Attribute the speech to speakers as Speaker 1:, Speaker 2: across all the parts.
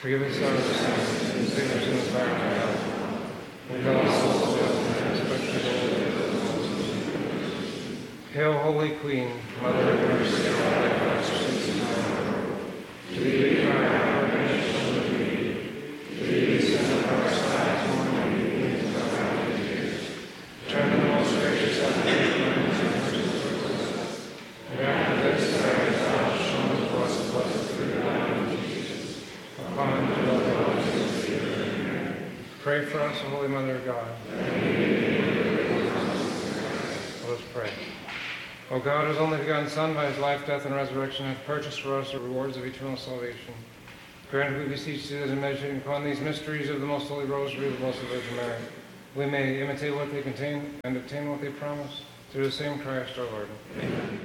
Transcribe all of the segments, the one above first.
Speaker 1: Forgive us our sins and save us from the fire of hell. Lead all souls to heaven, especially those. Hail, Holy Queen, Mother of mercy, and all thy blessings in heaven. To thee we cry, our redemption of the need. To thee we send up our sighs, mourning and weeping in profound tears. Turn the most gracious of the cleanse and merciful towards us. And after this, thou hast shown to us the blessed fruit of thy womb, Jesus. Upon whom dwell the blessings of the Amen. Pray for us, O Holy Mother of God. Let us pray. O God, whose only begotten Son, by his life, death, and resurrection, hath purchased for us the rewards of eternal salvation, grant, we beseech thee, that in meditating upon these mysteries of the most holy rosary of the Blessed Virgin Mary, we may imitate what they contain and obtain what they promise, through the same Christ our Lord. Amen.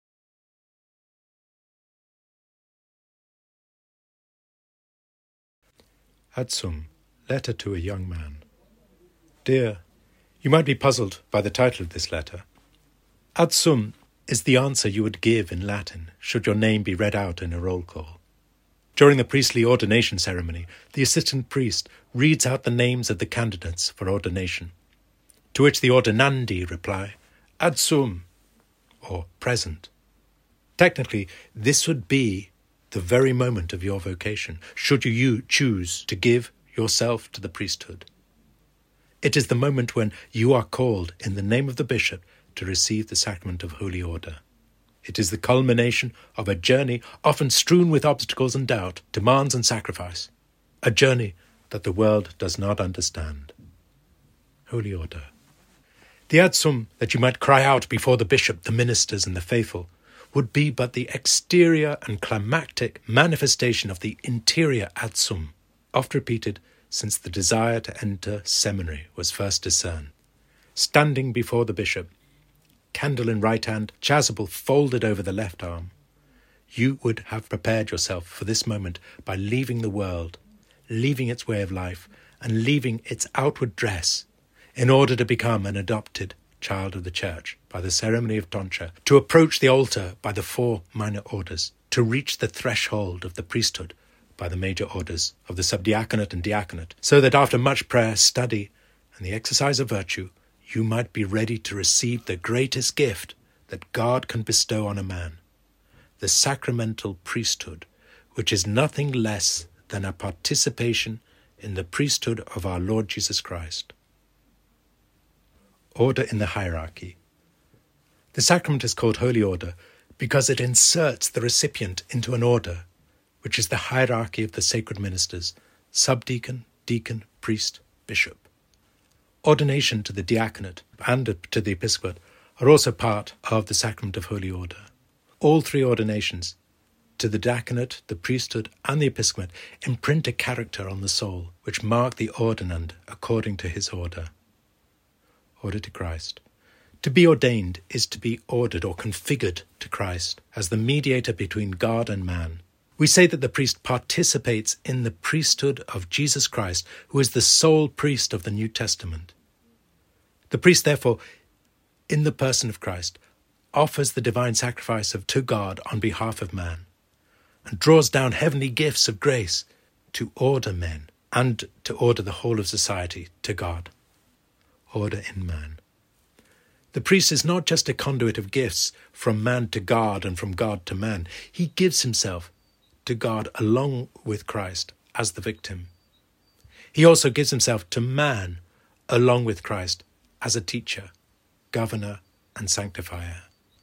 Speaker 2: Ad Sum, letter to a young man. Dear, you might be puzzled by the title of this letter. Ad Sum is the answer you would give in Latin should your name be read out in a roll call. During the priestly ordination ceremony, the assistant priest reads out the names of the candidates for ordination, to which the ordinandi reply, Ad Sum, or present. Technically, this would be the very moment of your vocation, should you choose to give yourself to the priesthood. It is the moment when you are called in the name of the bishop to receive the sacrament of holy order. It is the culmination of a journey often strewn with obstacles and doubt, demands and sacrifice, a journey that the world does not understand. Holy order. The Ad Sum that you might cry out before the bishop, the ministers and the faithful would be but the exterior and climactic manifestation of the interior Ad Sum, oft repeated since the desire to enter seminary was first discerned. Standing before the bishop, candle in right hand, chasuble folded over the left arm, you would have prepared yourself for this moment by leaving the world, leaving its way of life, and leaving its outward dress, in order to become an adopted child of the Church by the ceremony of tonsure, to approach the altar by the 4 minor orders, to reach the threshold of the priesthood by the major orders of the subdiaconate and diaconate, so that after much prayer, study, and the exercise of virtue, you might be ready to receive the greatest gift that God can bestow on a man, the sacramental priesthood, which is nothing less than a participation in the priesthood of our Lord Jesus Christ. Order in the hierarchy. The sacrament is called Holy Order because it inserts the recipient into an order, which is the hierarchy of the sacred ministers, subdeacon, deacon, priest, bishop. Ordination to the diaconate and to the episcopate are also part of the sacrament of Holy Order. All 3 ordinations, to the diaconate, the priesthood, and the episcopate, imprint a character on the soul, which mark the ordinand according to his order. Order to Christ. To be ordained is to be ordered or configured to Christ as the mediator between God and man. We say that the priest participates in the priesthood of Jesus Christ, who is the sole priest of the New Testament. The priest, therefore, in the person of Christ, offers the divine sacrifice to God on behalf of man, and draws down heavenly gifts of grace to order men and to order the whole of society to God. Order in man. The priest is not just a conduit of gifts from man to God and from God to man. He gives himself to God along with Christ as the victim. He also gives himself to man along with Christ as a teacher, governor, and sanctifier.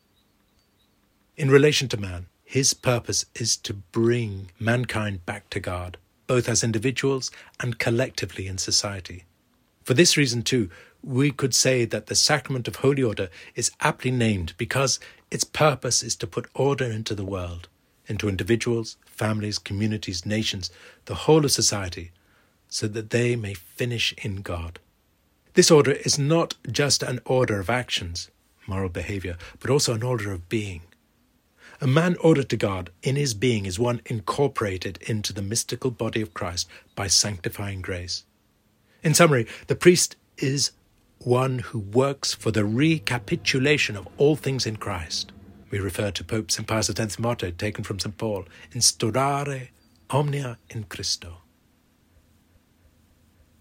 Speaker 2: In relation to man, his purpose is to bring mankind back to God, both as individuals and collectively in society. For this reason, too, we could say that the sacrament of Holy Order is aptly named because its purpose is to put order into the world, into individuals, families, communities, nations, the whole of society, so that they may finish in God. This order is not just an order of actions, moral behavior, but also an order of being. A man ordered to God in his being is one incorporated into the mystical body of Christ by sanctifying grace. In summary, the priest is one who works for the recapitulation of all things in Christ. We refer to Pope St. Pius X's motto taken from St. Paul, Instaurare omnia in Christo.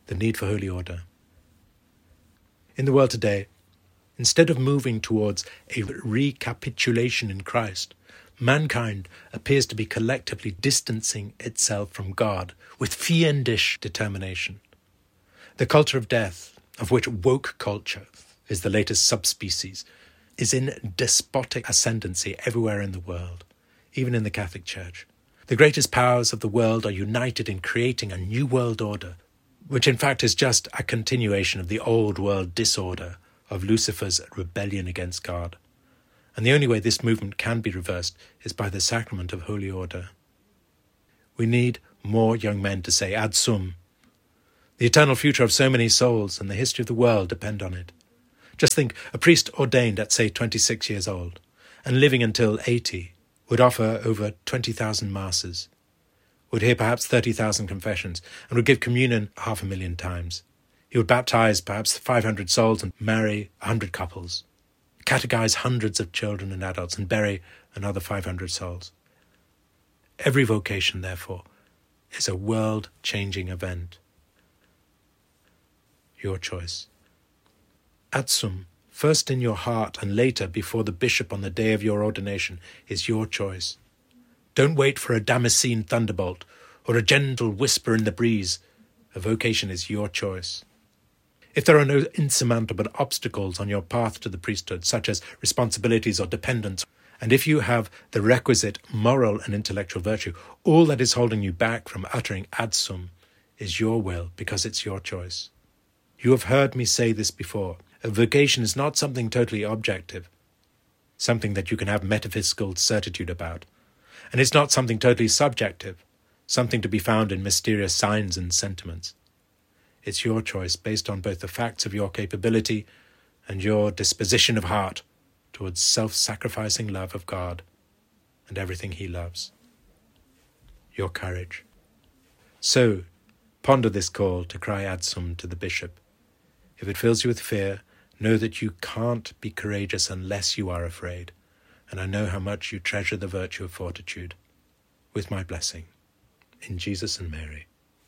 Speaker 2: the need for holy order. In the world today, instead of moving towards a recapitulation in Christ, mankind appears to be collectively distancing itself from God with fiendish determination. The culture of death, of which woke culture is the latest subspecies, is in despotic ascendancy everywhere in the world, even in the Catholic Church. The greatest powers of the world are united in creating a new world order, which in fact is just a continuation of the old world disorder of Lucifer's rebellion against God. And the only way this movement can be reversed is by the sacrament of holy order. We need more young men to say ad sum. The eternal future of so many souls and the history of the world depend on it. Just think, a priest ordained at, say, 26 years old, and living until 80, would offer over 20,000 masses, would hear perhaps 30,000 confessions, and would give communion 500,000 times. He would baptize perhaps 500 souls and marry 100 couples, catechize hundreds of children and adults, and bury another 500 souls. Every vocation, therefore, is a world-changing event. Your choice. Ad sum, first in your heart and later before the bishop on the day of your ordination, is your choice. Don't wait for a Damascene thunderbolt or a gentle whisper in the breeze. A vocation is your choice. If there are no insurmountable obstacles on your path to the priesthood, such as responsibilities or dependence, and if you have the requisite moral and intellectual virtue, all that is holding you back from uttering ad sum is your will, because it's your choice. You have heard me say this before. A vocation is not something totally objective, something that you can have metaphysical certitude about. And it's not something totally subjective, something to be found in mysterious signs and sentiments. It's your choice based on both the facts of your capability and your disposition of heart towards self-sacrificing love of God and everything he loves. Your courage. So, ponder this call to cry ad sum to the bishop. If it fills you with fear, know that you can't be courageous unless you are afraid, and I know how much you treasure the virtue of fortitude. With my blessing, in Jesus and Mary.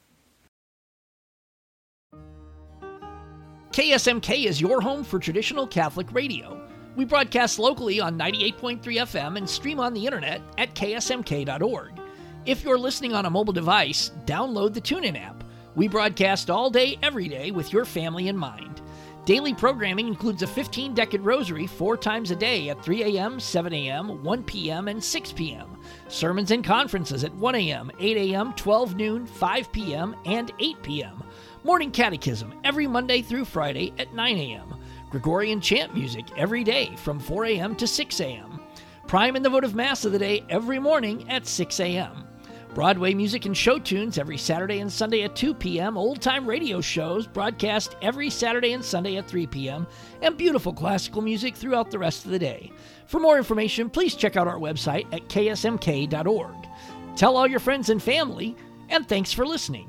Speaker 3: KSMK is your home for traditional Catholic radio. We broadcast locally on 98.3 FM and stream on the internet at ksmk.org. If you're listening on a mobile device, download the TuneIn app. We broadcast all day, every day with your family in mind. Daily programming includes a 15-decade rosary 4 times a day at 3 a.m., 7 a.m., 1 p.m., and 6 p.m. Sermons and conferences at 1 a.m., 8 a.m., 12 noon, 5 p.m., and 8 p.m. Morning catechism every Monday through Friday at 9 a.m. Gregorian chant music every day from 4 a.m. to 6 a.m. Prime and the votive Mass of the day every morning at 6 a.m. Broadway music and show tunes every Saturday and Sunday at 2 p.m., old-time radio shows broadcast every Saturday and Sunday at 3 p.m., and beautiful classical music throughout the rest of the day. For more information, please check out our website at ksmk.org. Tell all your friends and family, and thanks for listening.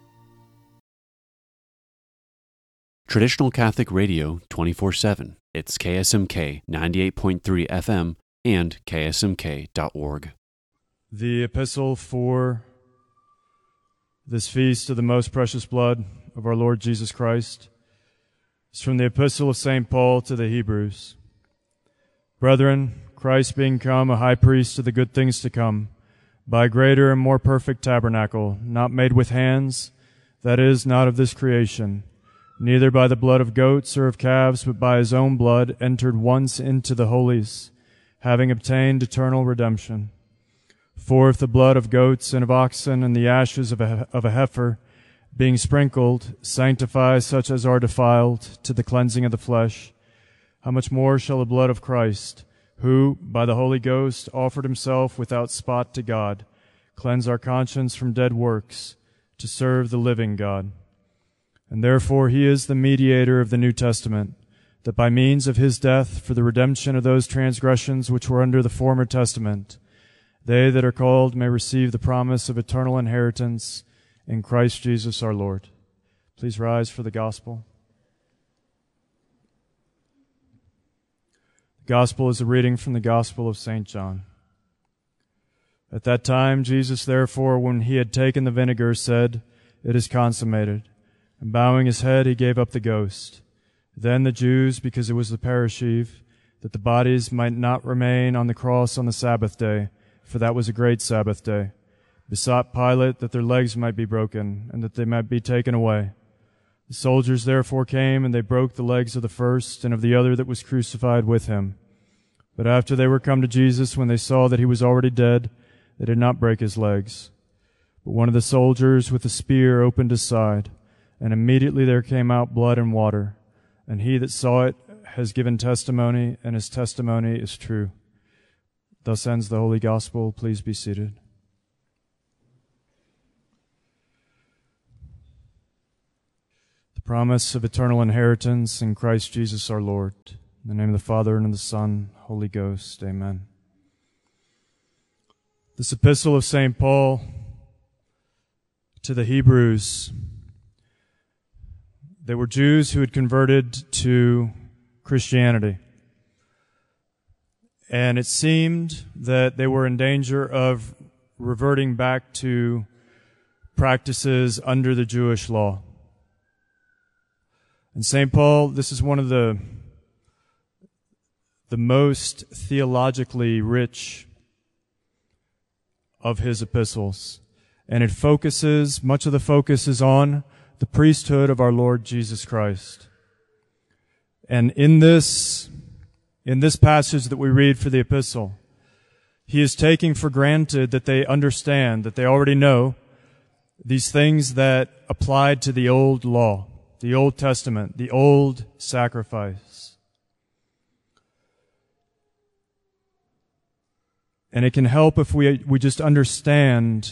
Speaker 4: Traditional Catholic Radio 24/7. It's KSMK 98.3 FM and ksmk.org.
Speaker 5: The epistle for this feast of the most precious blood of our Lord Jesus Christ is from the epistle of St. Paul to the Hebrews. Brethren, Christ being come a high priest of the good things to come, by a greater and more perfect tabernacle, not made with hands, that is, not of this creation, neither by the blood of goats or of calves, but by his own blood, entered once into the holies, having obtained eternal redemption. For if the blood of goats and of oxen and the ashes of a heifer, being sprinkled, sanctify such as are defiled to the cleansing of the flesh, how much more shall the blood of Christ, who, by the Holy Ghost, offered himself without spot to God, cleanse our conscience from dead works, to serve the living God. And therefore he is the mediator of the New Testament, that by means of his death for the redemption of those transgressions which were under the former testament, they that are called may receive the promise of eternal inheritance in Christ Jesus our Lord. Please rise for the gospel. The gospel is a reading from the Gospel of St. John. At that time Jesus therefore, when he had taken the vinegar, said, It is consummated. And bowing his head, he gave up the ghost. Then the Jews, because it was the Parasheve, that the bodies might not remain on the cross on the Sabbath day, for that was a great Sabbath day, besought Pilate that their legs might be broken, and that they might be taken away. The soldiers therefore came, and they broke the legs of the first and of the other that was crucified with him. But after they were come to Jesus, when they saw that he was already dead, they did not break his legs. But one of the soldiers with a spear opened his side, and immediately there came out blood and water. And he that saw it has given testimony, and his testimony is true. Thus ends the Holy Gospel. Please be seated. The promise of eternal inheritance in Christ Jesus our Lord. In the name of the Father, and of the Son, Holy Ghost. Amen. This epistle of St. Paul to the Hebrews. They were Jews who had converted to Christianity. And it seemed that they were in danger of reverting back to practices under the Jewish law. And St. Paul, this is one of the most theologically rich of his epistles. And it focuses, much of the focus is on the priesthood of our Lord Jesus Christ. And in this passage that we read for the epistle, he is taking for granted that they understand, that they already know these things that applied to the old law, the Old Testament, the old sacrifice. And it can help if we just understand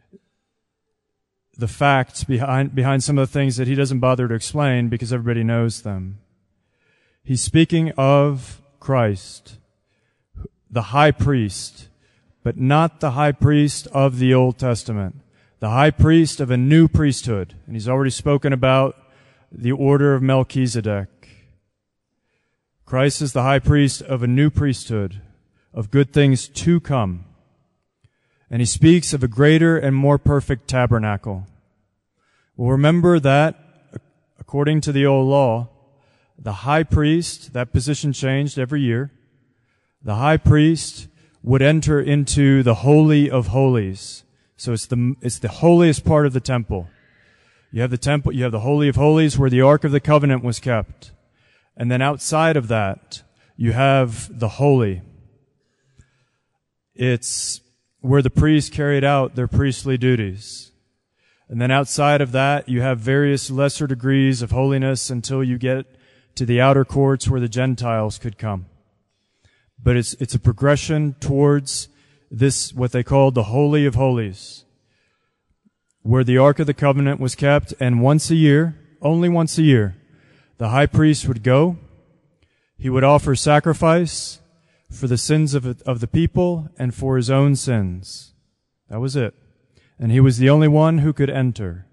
Speaker 5: the facts behind some of the things that he doesn't bother to explain because everybody knows them. He's speaking of Christ, the high priest, but not the high priest of the Old Testament, the high priest of a new priesthood. And he's already spoken about the order of Melchizedek. Christ is the high priest of a new priesthood, of good things to come. And he speaks of a greater and more perfect tabernacle. Well, remember that, according to the old law, the high priest, that position changed every year. The high priest would enter into the Holy of Holies. So it's the holiest part of the temple. You have the temple, you have the Holy of Holies where the Ark of the Covenant was kept. And then outside of that, you have the Holy. It's where the priests carried out their priestly duties. And then outside of that, you have various lesser degrees of holiness until you get to the outer courts where the Gentiles could come. But it's a progression towards this, what they called the Holy of Holies, where the Ark of the Covenant was kept, and once a year, only once a year, the high priest would go, he would offer sacrifice for the sins of the people and for his own sins. That was it. And he was the only one who could enter.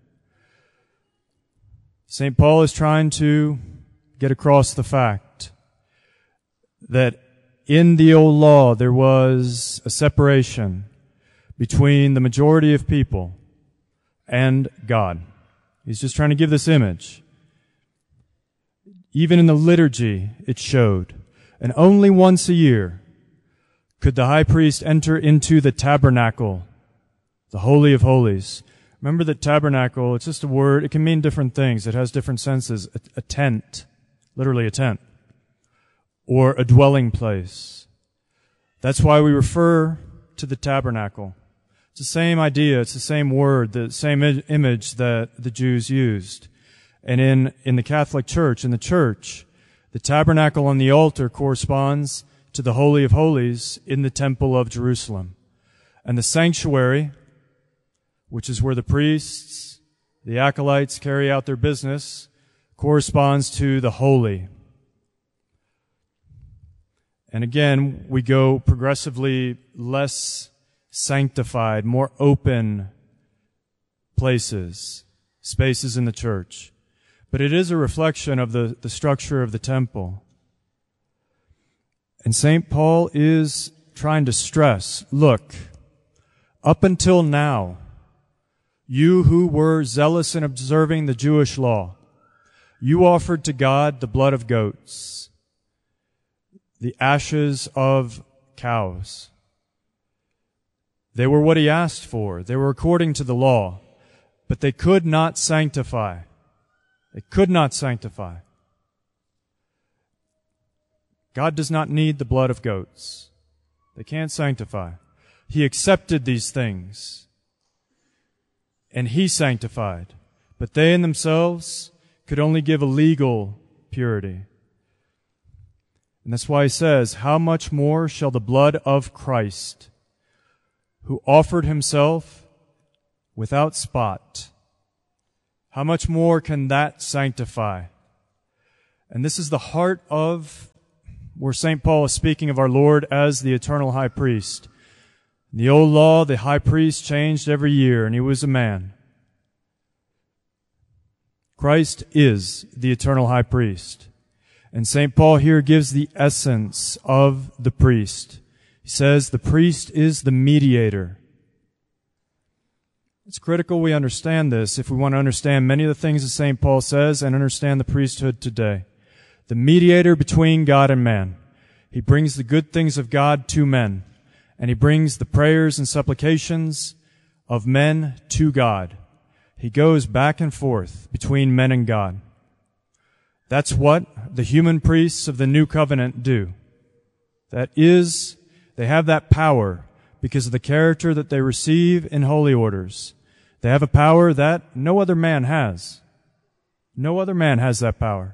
Speaker 5: St. Paul is trying to get across the fact that in the old law there was a separation between the majority of people and God. He's just trying to give this image. Even in the liturgy, it showed. And only once a year could the high priest enter into the tabernacle, the Holy of Holies. Remember that tabernacle, it's just a word. It can mean different things. It has different senses. A tent, literally a tent, or a dwelling place. That's why we refer to the tabernacle. It's the same idea. It's the same word, the same image that the Jews used. And in the Catholic Church, in the church, the tabernacle on the altar corresponds to the Holy of Holies in the Temple of Jerusalem. And the sanctuary, which is where the priests, the acolytes carry out their business, corresponds to the holy. And again, we go progressively less sanctified, more open places, spaces in the church. But it is a reflection of the structure of the temple. And St. Paul is trying to stress, look, up until now, You who were zealous in observing the Jewish law, you offered to God the blood of goats, the ashes of cows. They were what he asked for. They were according to the law, but they could not sanctify. They could not sanctify. God does not need the blood of goats. They can't sanctify. He accepted these things, and he sanctified. But they in themselves could only give a legal purity. And that's why he says, how much more shall the blood of Christ, who offered himself without spot, how much more can that sanctify? And this is the heart of where St. Paul is speaking of our Lord as the eternal high priest. In the old law, the high priest changed every year, and he was a man. Christ is the eternal high priest. And St. Paul here gives the essence of the priest. He says the priest is the mediator. It's critical we understand this if we want to understand many of the things that St. Paul says and understand the priesthood today. The mediator between God and man. He brings the good things of God to men, and he brings the prayers and supplications of men to God. He goes back and forth between men and God. That's what the human priests of the new covenant do. That is, they have that power because of the character that they receive in holy orders. They have a power that no other man has. No other man has that power.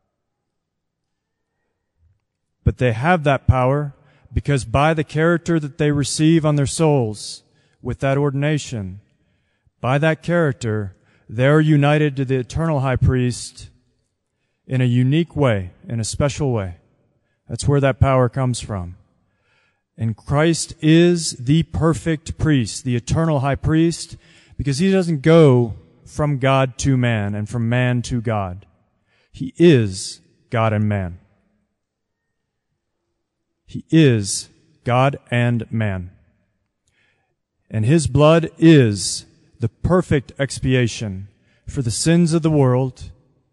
Speaker 5: But they have that power because by the character that they receive on their souls with that ordination, by that character, they're united to the eternal high priest in a unique way, in a special way. That's where that power comes from. And Christ is the perfect priest, the eternal high priest, because he doesn't go from God to man and from man to God. He is God and man. He is God and man. And his blood is the perfect expiation for the sins of the world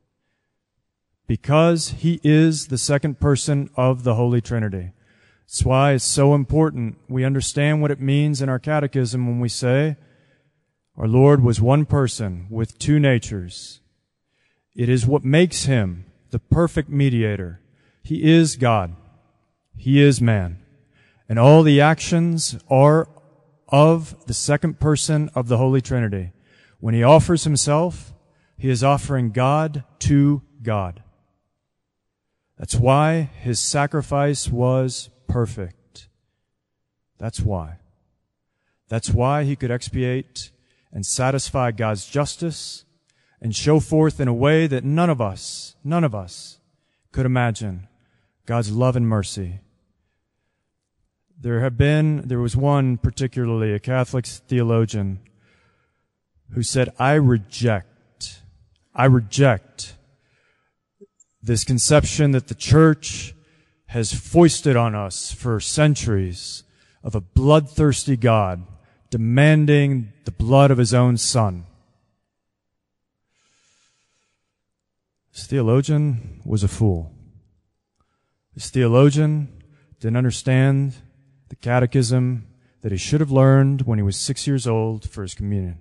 Speaker 5: because he is the second person of the Holy Trinity. That's why it's so important we understand what it means in our catechism when we say our Lord was one person with two natures. It is what makes him the perfect mediator. He is God. He is man. And all the actions are of the second person of the Holy Trinity. When he offers himself, he is offering God to God. That's why his sacrifice was perfect. That's why. That's why he could expiate and satisfy God's justice and show forth in a way that none of us could imagine God's love and mercy. There was one particularly, a Catholic theologian, who said, I reject this conception that the church has foisted on us for centuries of a bloodthirsty God demanding the blood of his own son. This theologian was a fool. This theologian didn't understand the catechism that he should have learned when he was 6 years old for his communion.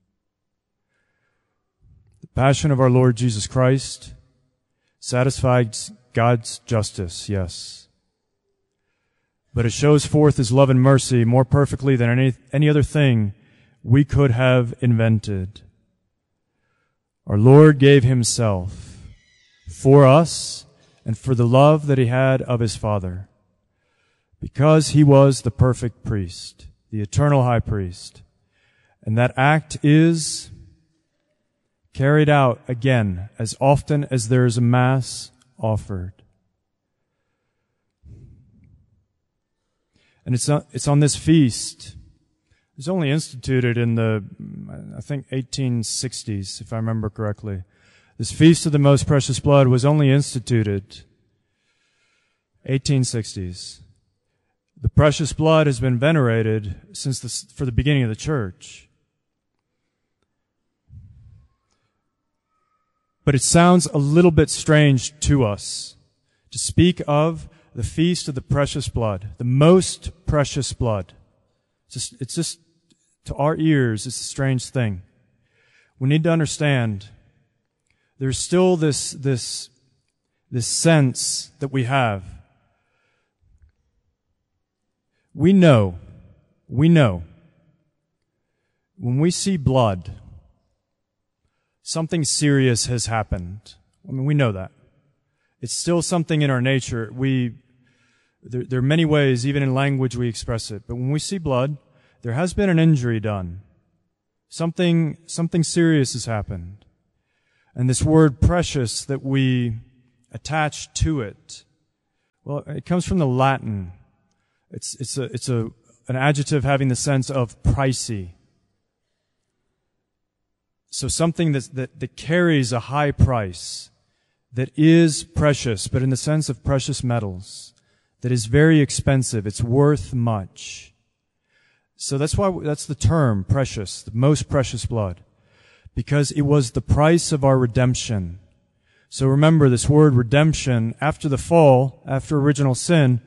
Speaker 5: The passion of our Lord Jesus Christ satisfied God's justice, yes. But it shows forth his love and mercy more perfectly than any other thing we could have invented. Our Lord gave himself for us and for the love that he had of his Father, because he was the perfect priest, the eternal high priest. And that act is carried out again as often as there is a Mass offered. And it's on this feast. It was only instituted in the, I think, 1860s, if I remember correctly. This Feast of the Most Precious Blood was only instituted 1860s. The precious blood has been venerated for the beginning of the church. But it sounds a little bit strange to us to speak of the feast of the precious blood, the most precious blood. It's just to our ears, it's a strange thing. We need to understand there's still this sense that we have. We know, when we see blood, something serious has happened. I mean, we know that. It's still something in our nature. There are many ways, even in language, we express it. But when we see blood, there has been an injury done. Something serious has happened. And this word precious that we attach to it, well, it comes from the Latin. It's an adjective having the sense of pricey. So something that carries a high price, that is precious, but in the sense of precious metals, that is very expensive. It's worth much. So that's the term, precious, the most precious blood, because it was the price of our redemption. So remember this word redemption, after the fall, after original sin,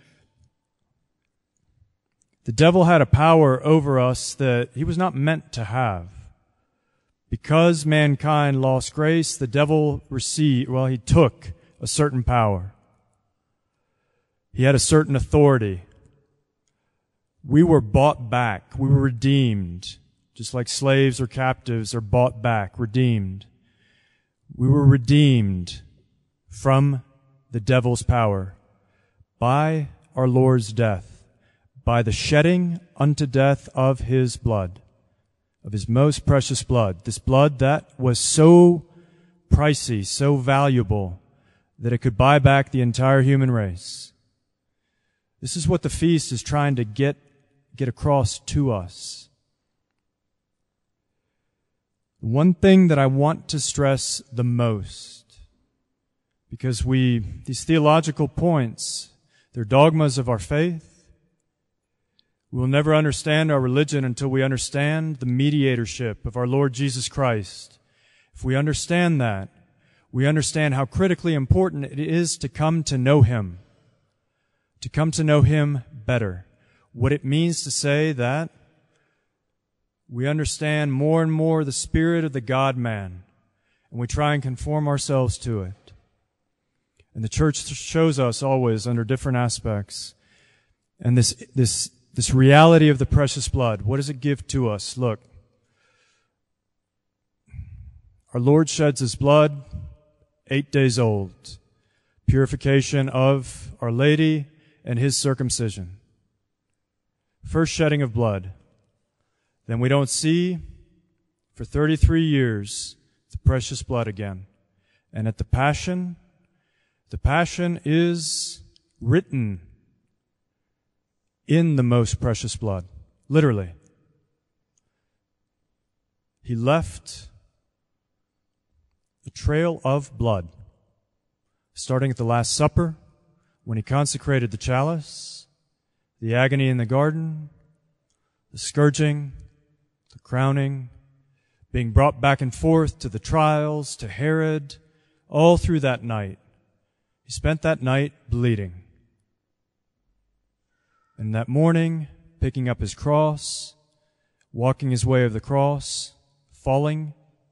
Speaker 5: the devil had a power over us that he was not meant to have. Because mankind lost grace, the devil he took a certain power. He had a certain authority. We were bought back. We were redeemed. Just like slaves or captives are bought back, redeemed. We were redeemed from the devil's power by our Lord's death, by the shedding unto death of his blood, of his most precious blood. This blood that was so pricey, so valuable, that it could buy back the entire human race. This is what the feast is trying to get across to us. One thing that I want to stress the most, because these theological points, they're dogmas of our faith. We will never understand our religion until we understand the mediatorship of our Lord Jesus Christ. If we understand that, we understand how critically important it is to come to know Him better. What it means to say that we understand more and more the spirit of the God-man, and we try and conform ourselves to it. And the church shows us always under different aspects. And this reality of the precious blood, what does it give to us? Look, our Lord sheds His blood 8 days old. Purification of Our Lady and His circumcision. First shedding of blood. Then we don't see for 33 years the precious blood again. And at the Passion is written in the most precious blood. Literally. He left a trail of blood, starting at the Last Supper, when He consecrated the chalice, the agony in the garden, the scourging, the crowning, being brought back and forth to the trials, to Herod, all through that night. He spent that night bleeding. And that morning, picking up His cross, walking His way of the cross, falling.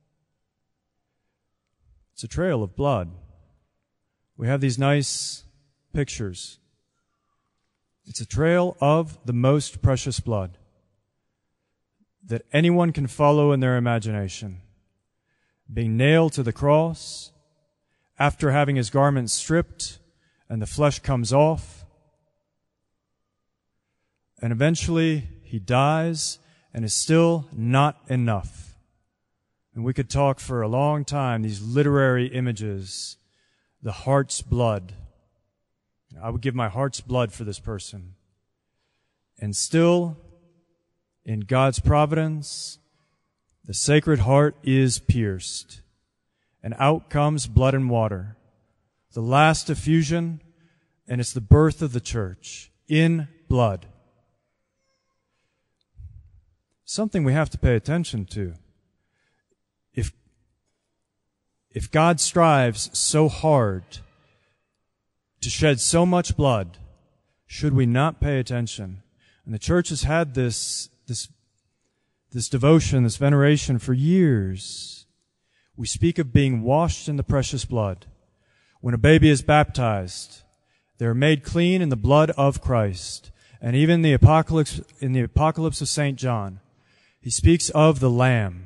Speaker 5: It's a trail of blood. We have these nice pictures. It's a trail of the most precious blood that anyone can follow in their imagination. Being nailed to the cross, after having His garments stripped and the flesh comes off, and eventually He dies and is still not enough. And we could talk for a long time, these literary images, the heart's blood. I would give my heart's blood for this person. And still, in God's providence, the Sacred Heart is pierced. And out comes blood and water. The last effusion, and it's the birth of the church in blood. Something we have to pay attention to. if God strives so hard to shed so much blood, should we not pay attention? And the church has had this devotion, this veneration for years. We speak of being washed in the precious blood. When a baby is baptized, they're made clean in the blood of Christ. And even in the Apocalypse of St. John, he speaks of the Lamb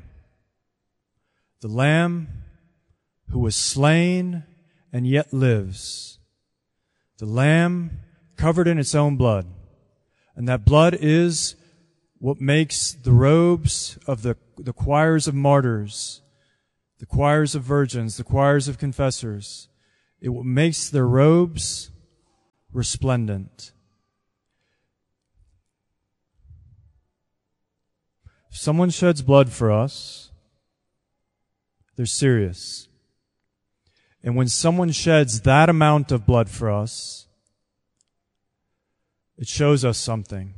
Speaker 5: who was slain and yet lives. The Lamb covered in its own blood. And that blood is what makes the robes of the choirs of martyrs, the choirs of virgins, the choirs of confessors, it makes their robes resplendent. If someone sheds blood for us, they're serious. And when someone sheds that amount of blood for us, it shows us something.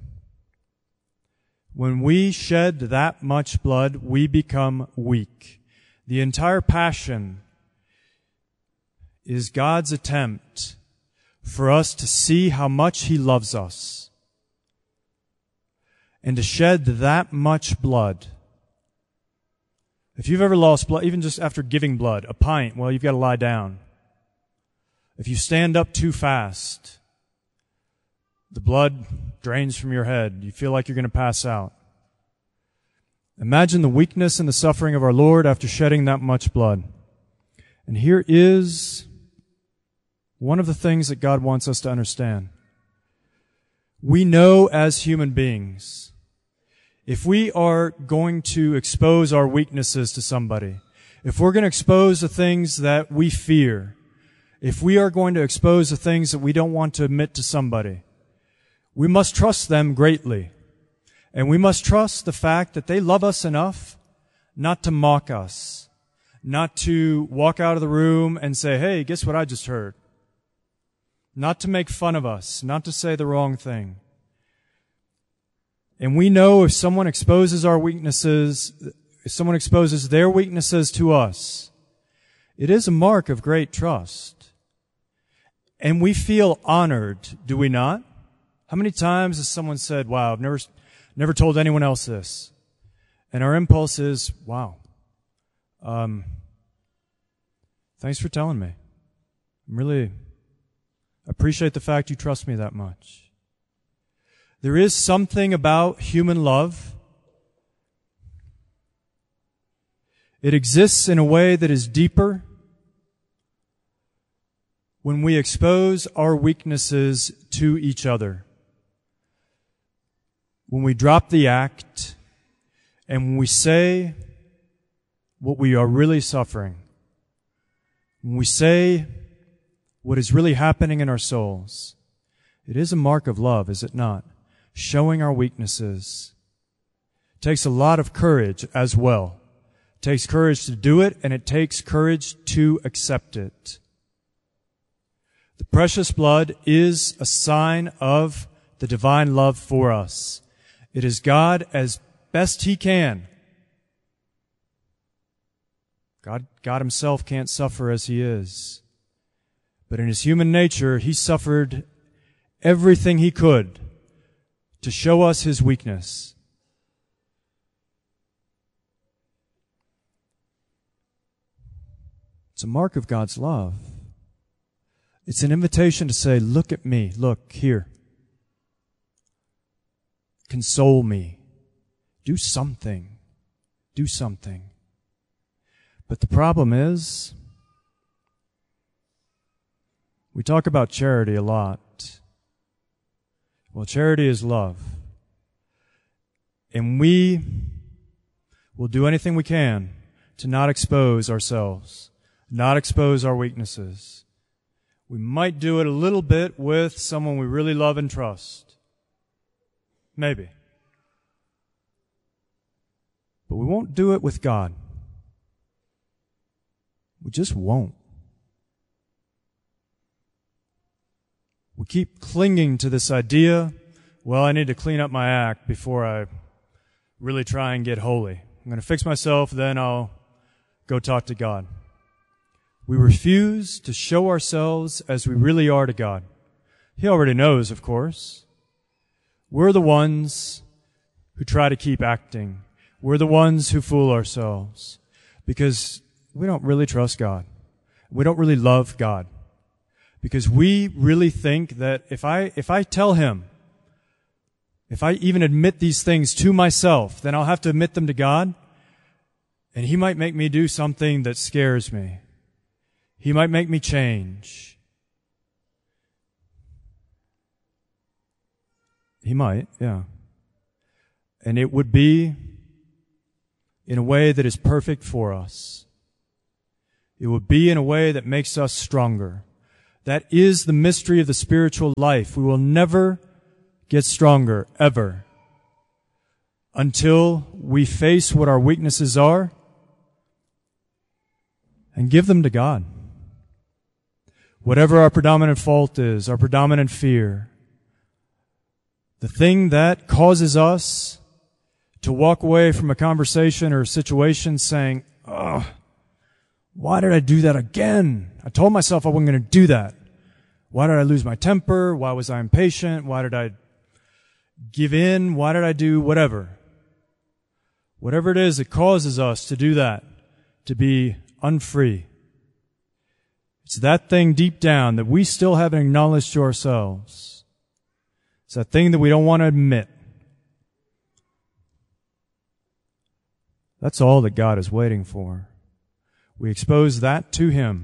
Speaker 5: When we shed that much blood, we become weak. The entire Passion is God's attempt for us to see how much He loves us and to shed that much blood. If you've ever lost blood, even just after giving blood, a pint, well, you've got to lie down. If you stand up too fast, the blood drains from your head. You feel like you're going to pass out. Imagine the weakness and the suffering of our Lord after shedding that much blood. And here is one of the things that God wants us to understand. We know as human beings, if we are going to expose our weaknesses to somebody, if we're going to expose the things that we fear, if we are going to expose the things that we don't want to admit to somebody, we must trust them greatly. And we must trust the fact that they love us enough not to mock us, not to walk out of the room and say, hey, guess what I just heard? Not to make fun of us, not to say the wrong thing. And we know if someone exposes our weaknesses, if someone exposes their weaknesses to us, it is a mark of great trust. And we feel honored, do we not? How many times has someone said, wow, I've never told anyone else this? And our impulse is, wow, thanks for telling me. I really appreciate the fact you trust me that much. There is something about human love. It exists in a way that is deeper when we expose our weaknesses to each other. When we drop the act and when we say what we are really suffering, when we say what is really happening in our souls, it is a mark of love, is it not? Showing our weaknesses. It takes a lot of courage as well. It takes courage to do it, and it takes courage to accept it. The precious blood is a sign of the divine love for us. It is God as best He can. God Himself can't suffer as He is. But in His human nature, He suffered everything He could to show us His weakness. It's a mark of God's love. It's an invitation to say, look at me, look here. Console me. Do something. Do something. But the problem is, we talk about charity a lot. Well, charity is love. And we will do anything we can to not expose ourselves, not expose our weaknesses. We might do it a little bit with someone we really love and trust. Maybe. But we won't do it with God. We just won't. We keep clinging to this idea, well, I need to clean up my act before I really try and get holy. I'm going to fix myself, then I'll go talk to God. We refuse to show ourselves as we really are to God. He already knows, of course. We're the ones who try to keep acting. We're the ones who fool ourselves because we don't really trust God. We don't really love God because we really think that if I tell Him, if I even admit these things to myself, then I'll have to admit them to God, and He might make me do something that scares me. He might make me change. He might, yeah. And it would be in a way that is perfect for us. It would be in a way that makes us stronger. That is the mystery of the spiritual life. We will never get stronger, ever, until we face what our weaknesses are and give them to God. Whatever our predominant fault is, our predominant fear, the thing that causes us to walk away from a conversation or a situation saying, "Oh, why did I do that again? I told myself I wasn't going to do that. Why did I lose my temper? Why was I impatient? Why did I give in? Why did I do whatever?" Whatever it is that causes us to do that, to be unfree. It's that thing deep down that we still haven't acknowledged to ourselves. It's that thing that we don't want to admit. That's all that God is waiting for. We expose that to Him.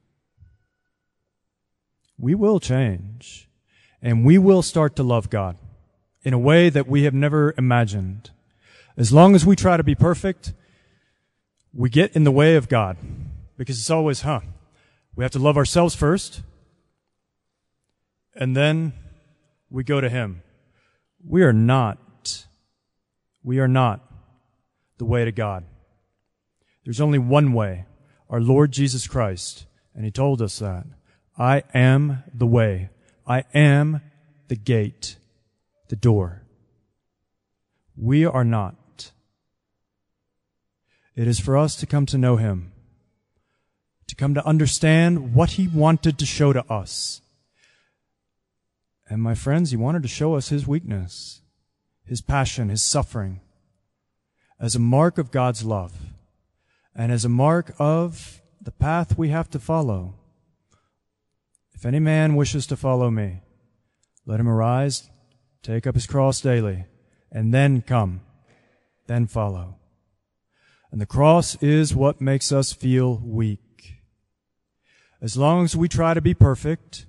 Speaker 5: We will change, and we will start to love God in a way that we have never imagined. As long as we try to be perfect, we get in the way of God, because it's always, we have to love ourselves first, and then we go to Him. We are not the way to God. There's only one way, our Lord Jesus Christ, and He told us that. I am the way. I am the gate, the door. We are not. It is for us to come to know Him, to come to understand what He wanted to show to us. And my friends, He wanted to show us His weakness, His passion, His suffering, as a mark of God's love, and as a mark of the path we have to follow. If any man wishes to follow me, let him arise, take up his cross daily, and then come, then follow. And the cross is what makes us feel weak. As long as we try to be perfect,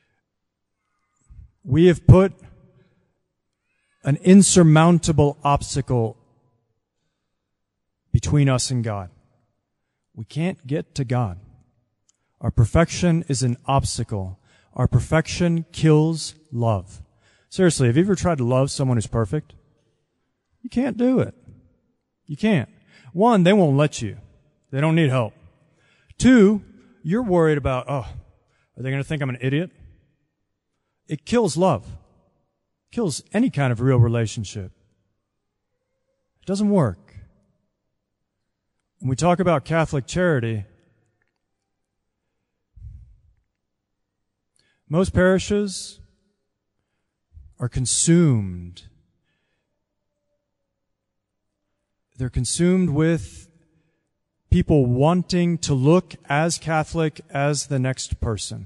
Speaker 5: we have put an insurmountable obstacle between us and God. We can't get to God. Our perfection is an obstacle. Our perfection kills love. Seriously, have you ever tried to love someone who's perfect? You can't do it. You can't. One, they won't let you. They don't need help. Two, you're worried about, are they going to think I'm an idiot? It kills love. It kills any kind of real relationship. It doesn't work. When we talk about Catholic charity, most parishes are consumed. They're consumed with people wanting to look as Catholic as the next person.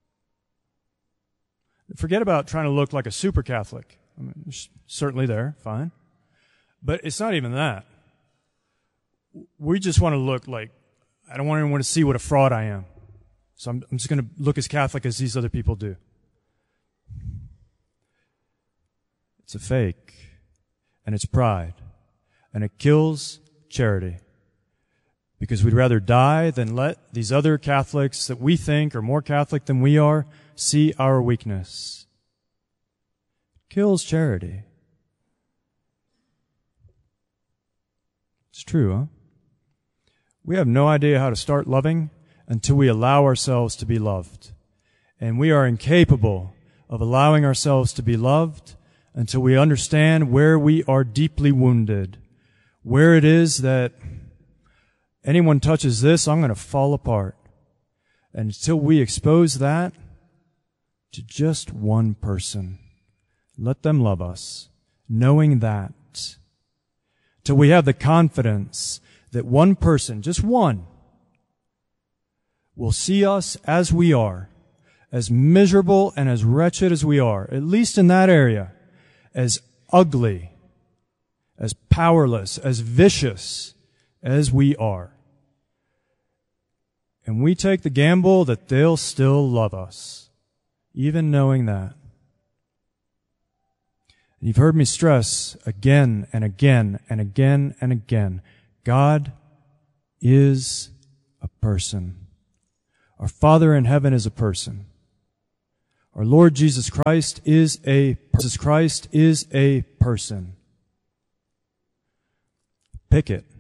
Speaker 5: Forget about trying to look like a super Catholic. I mean, it's certainly there, fine. But it's not even that. We just want to look like, I don't want anyone to see what a fraud I am. So I'm just going to look as Catholic as these other people do. It's a fake, and it's pride, and it kills charity. Because we'd rather die than let these other Catholics that we think are more Catholic than we are see our weakness. It kills charity. It's true, huh? We have no idea how to start loving until we allow ourselves to be loved. And we are incapable of allowing ourselves to be loved until we understand where we are deeply wounded, where it is that anyone touches this, I'm going to fall apart. And until we expose that to just one person, let them love us, knowing that. Till we have the confidence that one person, just one, will see us as we are, as miserable and as wretched as we are, at least in that area, as ugly, as powerless, as vicious as we are. And we take the gamble that they'll still love us, even knowing that. And you've heard me stress again and again and again and again, God is a person. Our Father in heaven is a person. Our Lord Jesus Christ is a person. Pick it.